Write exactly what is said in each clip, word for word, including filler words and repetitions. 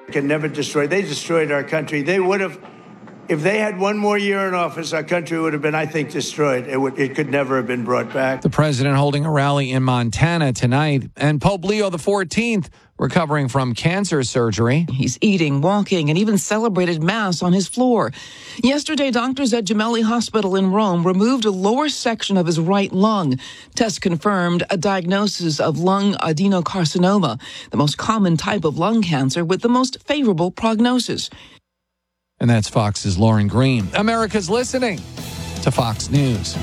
Can never destroy. They destroyed our country. They would have, if they had one more year in office, our country would have been, I think, destroyed. It would, it could never have been brought back. The president holding a rally in Montana tonight, and Pope Leo the fourteenth recovering from cancer surgery. He's eating, walking, and even celebrated Mass on his floor. Yesterday, doctors at Gemelli Hospital in Rome removed a lower section of his right lung. Tests confirmed a diagnosis of lung adenocarcinoma, the most common type of lung cancer with the most favorable prognosis. And that's Fox's Lauren Green. America's listening to Fox News.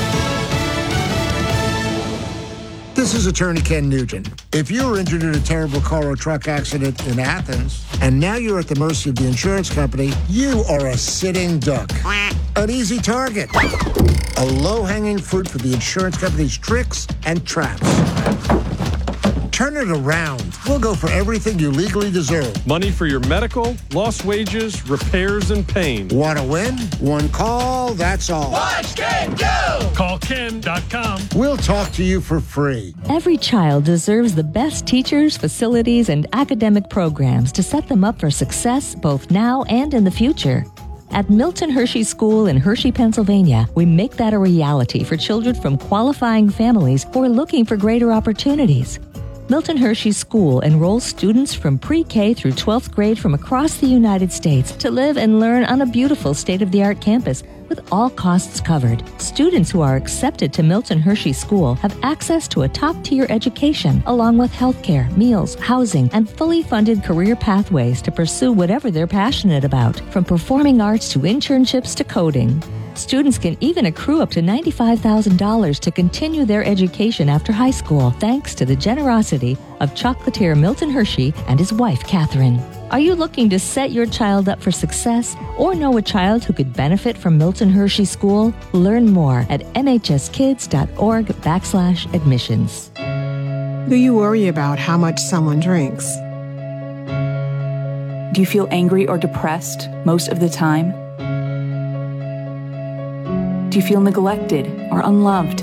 This is Attorney Ken Nugent. If you were injured in a terrible car or truck accident in Athens, and now you're at the mercy of the insurance company, you are a sitting duck. An easy target. A low-hanging fruit for the insurance company's tricks and traps. Turn it around. We'll go for everything you legally deserve. Money for your medical, lost wages, repairs, and pain. Want to win? One call, that's all. Watch Ken go! Call Ken dot com. We'll talk to you for free. Every child deserves the best teachers, facilities, and academic programs to set them up for success both now and in the future. At Milton Hershey School in Hershey, Pennsylvania, we make that a reality for children from qualifying families who are looking for greater opportunities. Milton Hershey School enrolls students from pre-K through twelfth grade from across the United States to live and learn on a beautiful state-of-the-art campus with all costs covered. Students who are accepted to Milton Hershey School have access to a top-tier education along with healthcare, meals, housing, and fully funded career pathways to pursue whatever they're passionate about, from performing arts to internships to coding. Students can even accrue up to ninety-five thousand dollars to continue their education after high school, thanks to the generosity of chocolatier Milton Hershey and his wife, Catherine. Are you looking to set your child up for success or know a child who could benefit from Milton Hershey School? Learn more at mhskids.org backslash admissions. Do you worry about how much someone drinks? Do you feel angry or depressed most of the time? Do you feel neglected or unloved?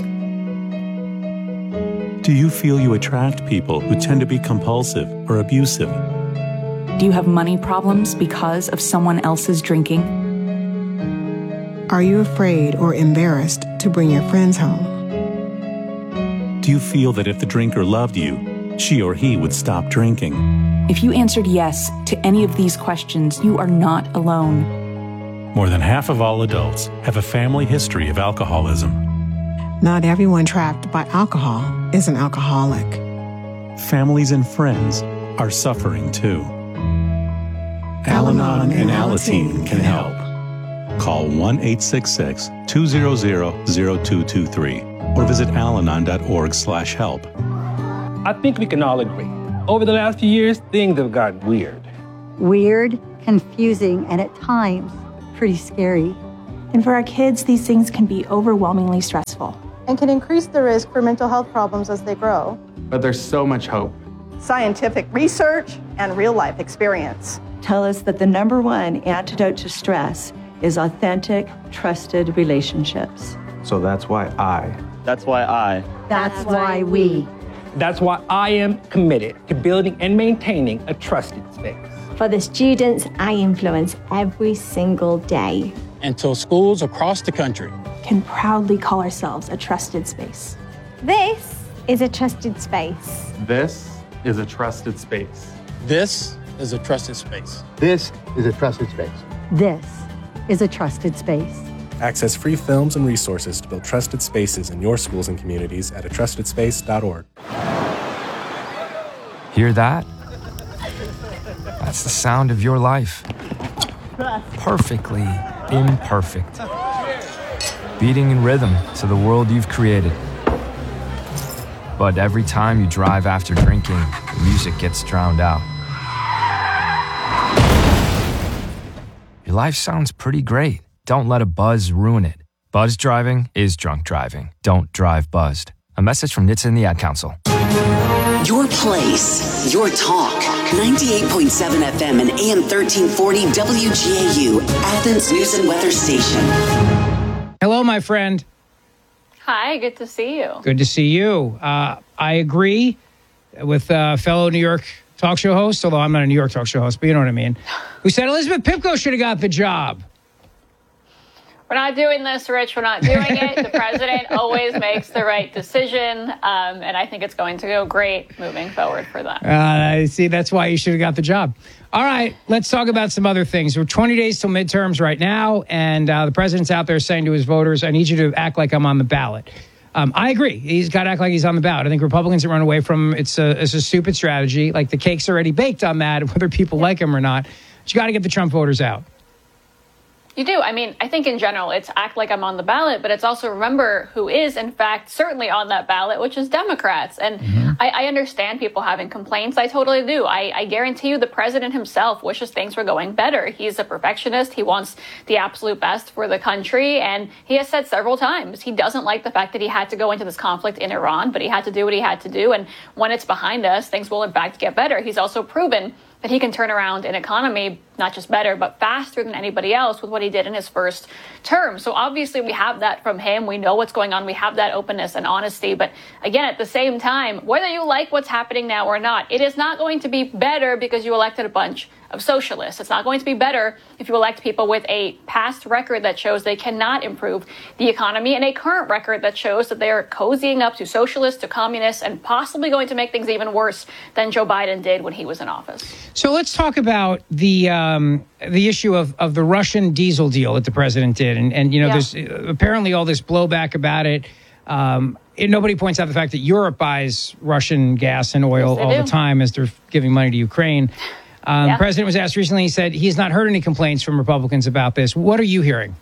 Do you feel you attract people who tend to be compulsive or abusive? Do you have money problems because of someone else's drinking? Are you afraid or embarrassed to bring your friends home? Do you feel that if the drinker loved you, she or he would stop drinking? If you answered yes to any of these questions, you are not alone. More than half of all adults have a family history of alcoholism. Not everyone trapped by alcohol is an alcoholic. Families and friends are suffering too. Al-Anon and Alateen can help. Call one eight six six, two zero zero, zero two two three or visit alanon.org slash help. I think we can all agree. Over the last few years, things have gotten weird. Weird, confusing, and at times, pretty scary. And for our kids, these things can be overwhelmingly stressful. And can increase the risk for mental health problems as they grow. But there's so much hope. Scientific research and real-life experience tell us that the number one antidote to stress is authentic, trusted relationships. So that's why I. That's why I. That's why we. That's why I am committed to building and maintaining a trusted space. For the students I influence every single day. Until schools across the country can proudly call ourselves a trusted space. This is a trusted space. This is a trusted space. This is a trusted space. This is a trusted space. This is a trusted space. Access free films and resources to build trusted spaces in your schools and communities at a trusted space dot org. Hear that? That's the sound of your life. Perfectly imperfect. Beating in rhythm to the world you've created. But every time you drive after drinking, the music gets drowned out. Your life sounds pretty great. Don't let a buzz ruin it. Buzz driving is drunk driving. Don't drive buzzed. A message from N H T S A and the Ad Council. Your place, your talk. ninety-eight point seven F M and A M thirteen forty W G A U, Athens News and Weather Station. Hello, my friend. Hi, good to see you. Good to see you. Uh, I agree with uh, fellow New York talk show host, although I'm not a New York talk show host, but you know what I mean, who said Elizabeth Pipko should have got the job. We're not doing this, Rich. We're not doing it. The president always makes the right decision, um, and I think it's going to go great moving forward for them. Uh, see, that's why you should have got the job. All right, let's talk about some other things. We're twenty days till midterms right now, and uh, the president's out there saying to his voters, I need you to act like I'm on the ballot. Um, I agree. He's got to act like he's on the ballot. I think Republicans have run away from it's a, it's a stupid strategy. Like the cake's already baked on that, whether people like him or not. But you got to get the Trump voters out. You do. I mean, I think in general, it's act like I'm on the ballot, but it's also remember who is, in fact, certainly on that ballot, which is Democrats. And mm-hmm. I, I understand people having complaints. I totally do. I, I guarantee you the president himself wishes things were going better. He's a perfectionist. He wants the absolute best for the country. And he has said several times he doesn't like the fact that he had to go into this conflict in Iran, but he had to do what he had to do. And when it's behind us, things will, in fact, get better. He's also proven that he can turn around an economy, not just better, but faster than anybody else with what he did in his first term. So obviously we have that from him. We know what's going on. We have that openness and honesty. But again, at the same time, whether you like what's happening now or not, it is not going to be better because you elected a bunch of socialists. It's not going to be better if you elect people with a past record that shows they cannot improve the economy and a current record that shows that they're cozying up to socialists, to communists, and possibly going to make things even worse than Joe Biden did when he was in office. So let's talk about the um, the issue of, of the Russian diesel deal that the president did. And, and you know, yeah. there's apparently all this blowback about it. Um, and nobody points out the fact that Europe buys Russian gas and oil yes, all do. the time as they're giving money to Ukraine. Um, yeah. The president was asked recently, he said he's not heard any complaints from Republicans about this. What are you hearing?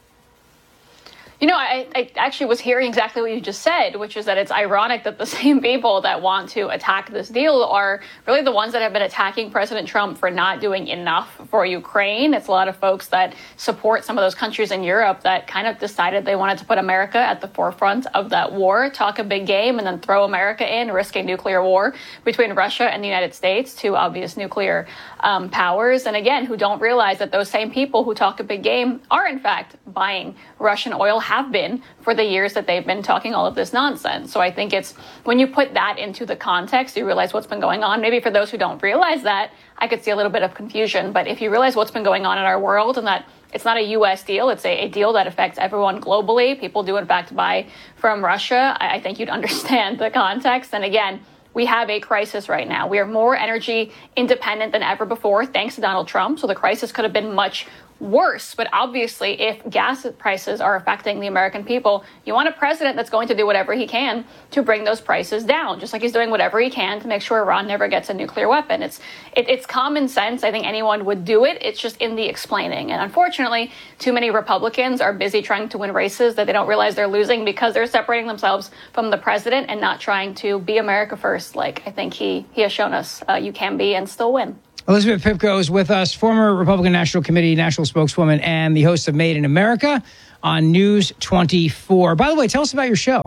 You know, I, I actually was hearing exactly what you just said, which is that it's ironic that the same people that want to attack this deal are really the ones that have been attacking President Trump for not doing enough for Ukraine. It's a lot of folks that support some of those countries in Europe that kind of decided they wanted to put America at the forefront of that war, talk a big game, and then throw America in, risk a nuclear war between Russia and the United States, two obvious nuclear um, powers. And again, who don't realize that those same people who talk a big game are, in fact, buying Russian oil, have been for the years that they've been talking all of this nonsense. So I think it's when you put that into the context, you realize what's been going on. Maybe for those who don't realize that, I could see a little bit of confusion. But if you realize what's been going on in our world and that it's not a U S deal, it's a, a deal that affects everyone globally. People do, in fact, buy from Russia. I, I think you'd understand the context. And again, we have a crisis right now. We are more energy independent than ever before, thanks to Donald Trump. So the crisis could have been much worse. But obviously, if gas prices are affecting the American people, you want a president that's going to do whatever he can to bring those prices down, just like he's doing whatever he can to make sure Iran never gets a nuclear weapon. It's it, it's common sense. I think anyone would do it. It's just in the explaining. And unfortunately, too many Republicans are busy trying to win races that they don't realize they're losing because they're separating themselves from the president and not trying to be America first, like I think he, he has shown us uh, you can be and still win. Elizabeth Pipko is with us, former Republican National Committee national spokeswoman and the host of Made in America on News twenty-four. By the way, tell us about your show.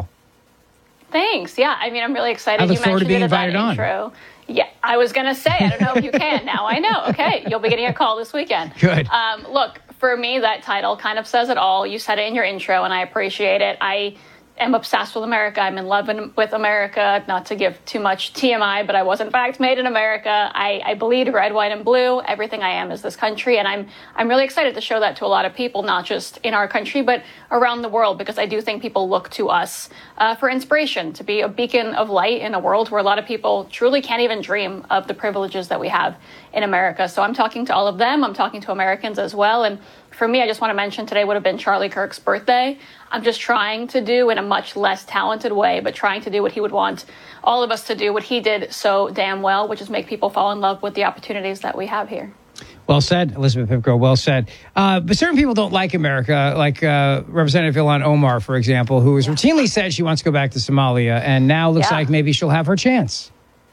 Thanks. Yeah, I mean, I'm really excited. I look you forward to being it invited on. Intro. Yeah, I was going to say, I don't know if you can. Now I know. Okay, you'll be getting a call this weekend. Good. Um, look, for me, that title kind of says it all. You said it in your intro, and I appreciate it. I am obsessed with America. I'm in love in, with America. Not to give too much T M I, but I was in fact made in America. I, I bleed red, white, and blue. Everything I am is this country, and I'm I'm really excited to show that to a lot of people, not just in our country, but around the world, because I do think people look to us uh, for inspiration, to be a beacon of light in a world where a lot of people truly can't even dream of the privileges that we have in America. So I'm talking to all of them. I'm talking to Americans as well, and for me, I just want to mention today would have been Charlie Kirk's birthday. I'm just trying to do in a much less talented way, but trying to do what he would want all of us to do, what he did so damn well, which is make people fall in love with the opportunities that we have here. Well said, Elizabeth Pipko, well said. Uh, but certain people don't like America, like uh, Representative Ilhan Omar, for example, who has yeah. routinely said she wants to go back to Somalia, and now looks yeah. like maybe she'll have her chance.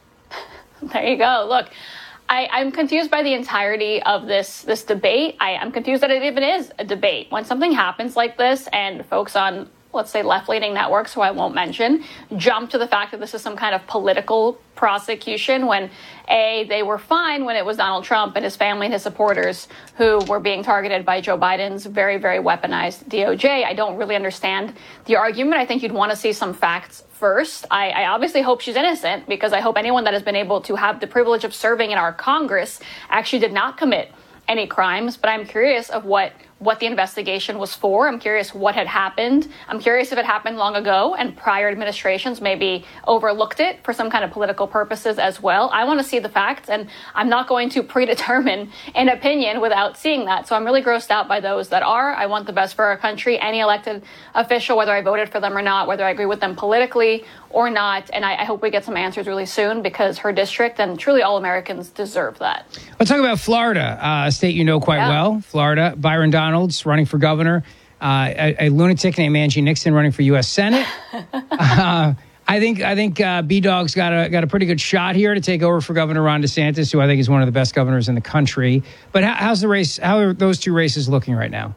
There you go. Look. I, I'm confused by the entirety of this this debate. I, I'm confused that it even is a debate. When something happens like this and folks on let's say left-leaning networks, who I won't mention, jump to the fact that this is some kind of political prosecution when, A, they were fine when it was Donald Trump and his family and his supporters who were being targeted by Joe Biden's very, very weaponized D O J. I don't really understand the argument. I think you'd want to see some facts first. I, I obviously hope she's innocent, because I hope anyone that has been able to have the privilege of serving in our Congress actually did not commit any crimes. But I'm curious of what what the investigation was for. I'm curious what had happened. I'm curious if it happened long ago and prior administrations maybe overlooked it for some kind of political purposes as well. I want to see the facts, and I'm not going to predetermine an opinion without seeing that. So I'm really grossed out by those that are. I want the best for our country. Any elected official, whether I voted for them or not, whether I agree with them politically or not. And I, I hope we get some answers really soon, because her district and truly all Americans deserve that. Let's talk about Florida, uh, a state you know quite Yeah. well. Florida, Byron Donalds running for governor, uh, a, a lunatic named Angie Nixon running for U S Senate. uh, I think I think uh, B-Dog's got a got a pretty good shot here to take over for Governor Ron DeSantis, who I think is one of the best governors in the country. But how, how's the race? How are those two races looking right now?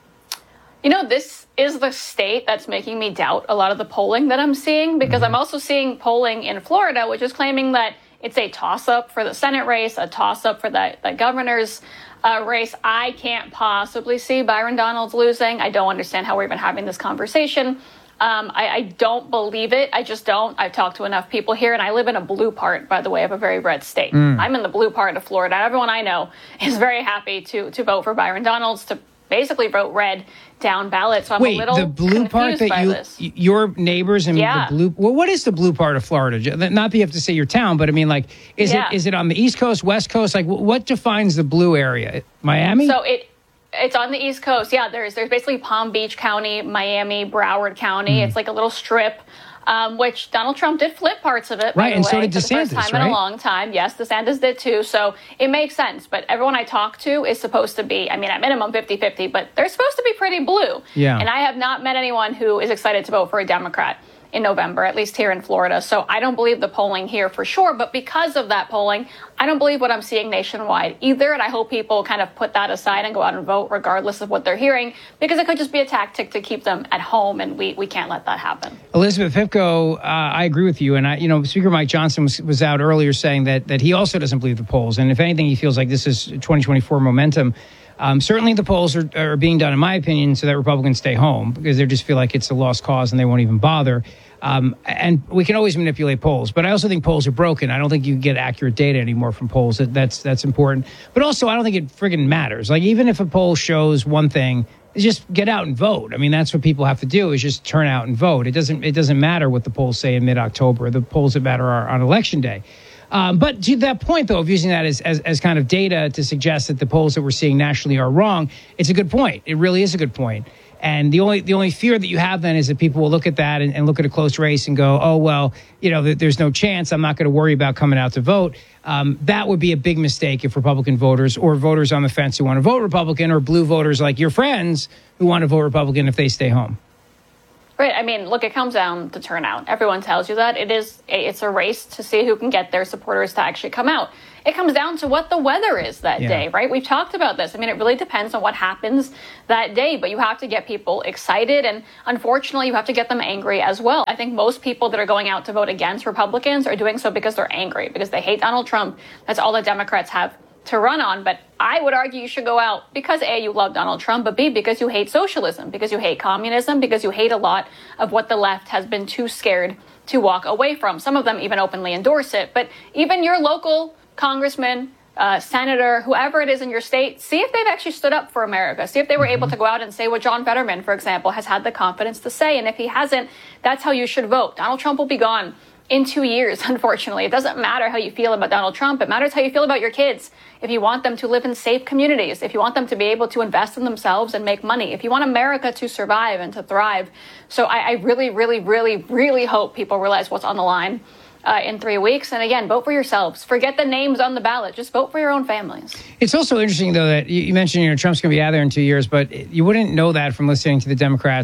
You know, this is the state that's making me doubt a lot of the polling that I'm seeing, because I'm also seeing polling in Florida, which is claiming that it's a toss-up for the Senate race, a toss-up for the, the governor's uh, race. I can't possibly see Byron Donalds losing. I don't understand how we're even having this conversation. Um, I, I don't believe it. I just don't. I've talked to enough people here, and I live in a blue part, by the way, of a very red state. Mm. I'm in the blue part of Florida. Everyone I know is very happy to to vote for Byron Donalds, to basically vote red down ballot. So I'm Wait, a little the blue part confused that by you, this. y- your neighbors and Yeah. the blue. Well, what is the blue part of Florida? J- Not that you have to say your town, but I mean, like, is Yeah. it is it on the East Coast, West Coast? Like, wh- what defines the blue area? Miami? So it it's on the East Coast. Yeah, there's there's basically Palm Beach County, Miami, Broward County. Mm. It's like a little strip, um, which Donald Trump did flip parts of it. by Right, the and so way, did for the first DeSantis, time in right? a long time. Yes, DeSantis did too. So it makes sense. But everyone I talk to is supposed to be, I mean, at minimum fifty-fifty, but they're supposed to be pretty blue. Yeah. And I have not met anyone who is excited to vote for a Democrat in November, at least here in Florida. So I don't believe the polling here for sure. But because of that polling, I don't believe what I'm seeing nationwide either. And I hope people kind of put that aside and go out and vote regardless of what they're hearing, because it could just be a tactic to keep them at home. And we, we can't let that happen. Elizabeth Pipko, uh, I agree with you. And, I, you know, Speaker Mike Johnson was, was out earlier saying that that he also doesn't believe the polls. And if anything, he feels like this is twenty twenty-four momentum. Um, certainly the polls are, are being done, in my opinion, so that Republicans stay home, because they just feel like it's a lost cause and they won't even bother. Um, and we can always manipulate polls, but I also think polls are broken. I don't think you can get accurate data anymore from polls. That, that's that's important. But also, I don't think it friggin' matters. Like, even if a poll shows one thing, just get out and vote. I mean, that's what people have to do, is just turn out and vote. It doesn't it doesn't matter what the polls say in mid-October. The polls that matter are on Election Day. Um, but to that point, though, of using that as, as as kind of data to suggest that the polls that we're seeing nationally are wrong, it's a good point. It really is a good point. And the only the only fear that you have then is that people will look at that and, and look at a close race and go, oh, well, you know, th- there's no chance. I'm not going to worry about coming out to vote. Um, that would be a big mistake if Republican voters or voters on the fence who want to vote Republican, or blue voters like your friends who want to vote Republican, if they stay home. Right. I mean, look, it comes down to turnout. Everyone tells you that. It is a, it's a race to see who can get their supporters to actually come out. It comes down to what the weather is that Yeah. day, right? We've talked about this. I mean, it really depends on what happens that day, but you have to get people excited, and unfortunately, you have to get them angry as well. I think most people that are going out to vote against Republicans are doing so because they're angry, because they hate Donald Trump. That's all the Democrats have to run on. But I would argue you should go out because A, you love Donald Trump, but B, because you hate socialism, because you hate communism, because you hate a lot of what the left has been too scared to walk away from. Some of them even openly endorse it. But even your local congressman, uh, senator, whoever it is in your state, see if they've actually stood up for America. See if they were able to go out and say what John Fetterman, for example, has had the confidence to say. And if he hasn't, that's how you should vote. Donald Trump will be gone in two years, unfortunately. It doesn't matter how you feel about Donald Trump. It matters how you feel about your kids. If you want them to live in safe communities, if you want them to be able to invest in themselves and make money, if you want America to survive and to thrive. So I, I really, really, really, really hope people realize what's on the line uh, in three weeks. And again, vote for yourselves. Forget the names on the ballot. Just vote for your own families. It's also interesting, though, that you you mentioned, you know, Trump's going to be out there in two years, but you wouldn't know that from listening to the Democrats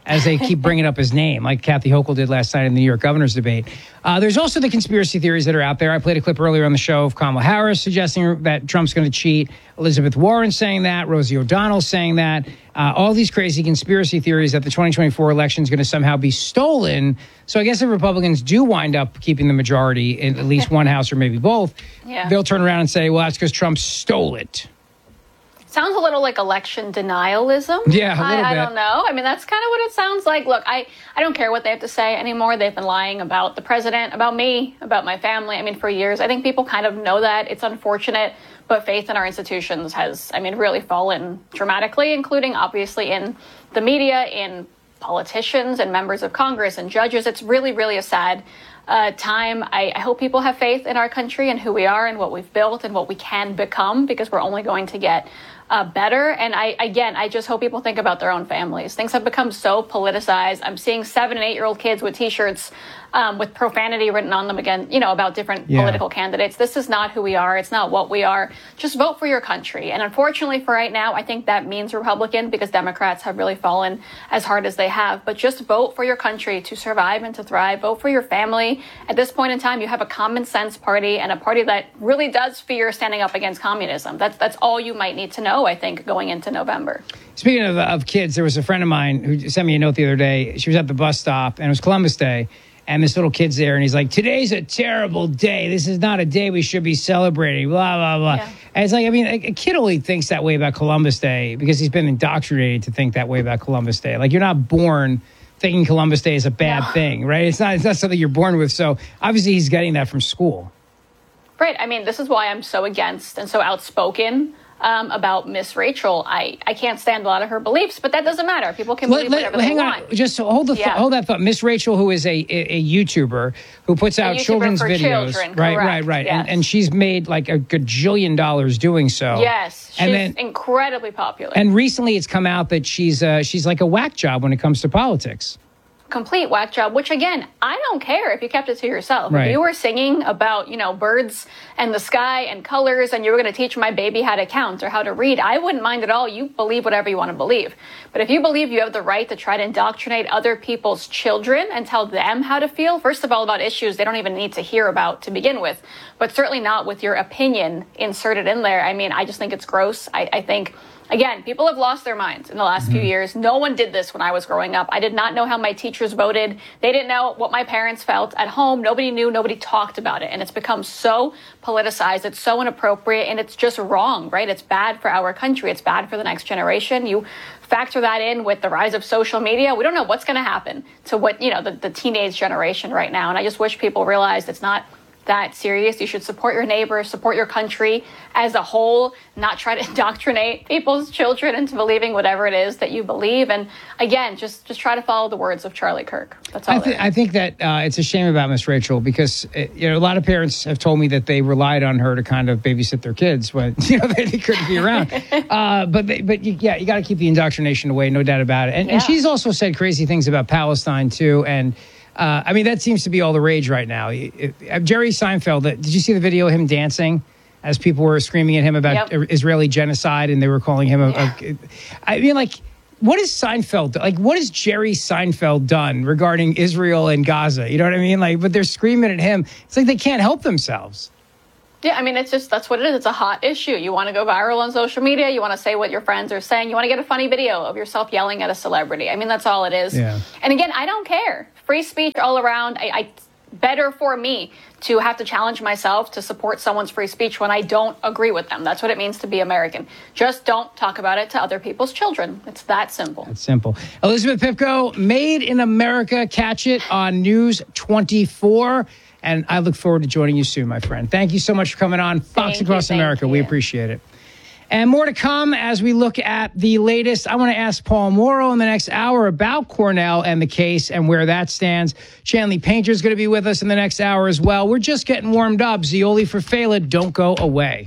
as they keep bringing up his name, like Kathy Hochul did last night in the New York governor's debate. Uh, there's also the conspiracy theories that are out there. I played a clip earlier on the show of Kamala Harris suggesting that Trump's going to cheat, Elizabeth Warren saying that, Rosie O'Donnell saying that, uh, all these crazy conspiracy theories that the twenty twenty-four election is going to somehow be stolen. So I guess if Republicans do wind up keeping the majority in at least one house or maybe both, yeah. they'll turn around and say, well, that's because Trump stole it. Sounds a little like election denialism. Yeah, a little I, I bit. don't know. I mean, that's kind of what it sounds like. Look, I, I don't care what they have to say anymore. They've been lying about the president, about me, about my family. I mean, for years. I think people kind of know that. It's unfortunate, but faith in our institutions has, I mean, really fallen dramatically, including obviously in the media, in politicians and members of Congress and judges. It's really, really a sad uh, time. I, I hope people have faith in our country and who we are and what we've built and what we can become, because we're only going to get Uh, better. And I, again, I just hope people think about their own families. Things have become so politicized. I'm seeing seven and eight year old kids with T-shirts um, with profanity written on them again, you know, about different Yeah. political candidates. This is not who we are. It's not what we are. Just vote for your country. And unfortunately for right now, I think that means Republican, because Democrats have really fallen as hard as they have. But just vote for your country to survive and to thrive. Vote for your family. At this point in time, you have a common sense party and a party that really does fear standing up against communism. That's, that's all you might need to know, I think, going into November. Speaking of, of kids, there was a friend of mine who sent me a note the other day. She was at the bus stop, and it was Columbus Day, and this little kid's there, and he's like, today's a terrible day. This is not a day we should be celebrating, blah, blah, blah. Yeah. And it's like, I mean, a, a kid only thinks that way about Columbus Day because he's been indoctrinated to think that way about Columbus Day. Like, you're not born thinking Columbus Day is a bad No. thing, right? It's not, it's not something you're born with. So obviously he's getting that from school. Right. I mean, this is why I'm so against and so outspoken um, about Miss Rachel. I, I can't stand a lot of her beliefs, but that doesn't matter. People can believe Let- whatever let- they hang want. on, just hold the Yeah. hold that thought. Miss Rachel, who is a, a, a YouTuber who puts A out YouTuber children's for videos, children, right, correct, right, right, yes. and, and she's made like a gajillion dollars doing so. Yes, she's and then incredibly popular. and recently it's come out that she's uh, she's like a whack job when it comes to politics. Complete whack job, which again, I don't care if you kept it to yourself. Right. If you were singing about, you know, birds and the sky and colors, and you were going to teach my baby how to count or how to read, I wouldn't mind at all. You believe whatever you want to believe. But if you believe you have the right to try to indoctrinate other people's children and tell them how to feel, first of all, about issues they don't even need to hear about to begin with, but certainly not with your opinion inserted in there. I mean, I just think it's gross. I, I think... Again, people have lost their minds in the last few years. No one did this when I was growing up. I did not know how my teachers voted. They didn't know what my parents felt at home. Nobody knew. Nobody talked about it. And it's become so politicized. It's so inappropriate. And it's just wrong, right? It's bad for our country. It's bad for the next generation. You factor that in with the rise of social media. We don't know what's going to happen to what, you know, the, the teenage generation right now. And I just wish people realized it's not that serious. You should support your neighbors, support your country as a whole, not try to indoctrinate people's children into believing whatever it is that you believe. And again, just just try to follow the words of Charlie Kirk. That's all. I, th- I think that uh, it's a shame about Miss Rachel because uh, you know a lot of parents have told me that they relied on her to kind of babysit their kids when you know they, they couldn't be around. uh, but they, but you, yeah, you got to keep the indoctrination away, no doubt about it. And, Yeah. and she's also said crazy things about Palestine too. And uh, I mean that seems to be all the rage right now. It, it, Jerry Seinfeld, did you see the video of him dancing? As people were screaming at him about Yep. Israeli genocide, and they were calling him a, Yeah. a I mean, like, what is Seinfeld like? What has Jerry Seinfeld done regarding Israel and Gaza? You know what I mean? Like, but they're screaming at him. It's like they can't help themselves. Yeah, I mean, it's just, that's what it is. It's a hot issue. You want to go viral on social media. You want to say what your friends are saying. You want to get a funny video of yourself yelling at a celebrity. I mean, that's all it is. Yeah. And again, I don't care. Free speech all around. I, I better for me to have to challenge myself to support someone's free speech when I don't agree with them. That's what it means to be American. Just don't talk about it to other people's children. It's that simple. It's simple. Elizabeth Pipko, Made in America. Catch it on News twenty-four. And I look forward to joining you soon, my friend. Thank you so much for coming on Fox Thank Across you, thank America. We you. appreciate it. And more to come as we look at the latest. I want to ask Paul Morrow in the next hour about Cornell and the case and where that stands. Shanley Painter is going to be with us in the next hour as well. We're just getting warmed up. Zioli for Fela, don't go away.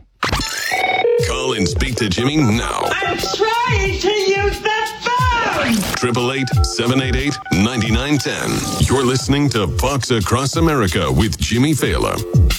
Call and speak to Jimmy now. I'm trying to use that phone! eight eight eight, seven eight eight, nine nine one zero. You're listening to Fox Across America with Jimmy Fela.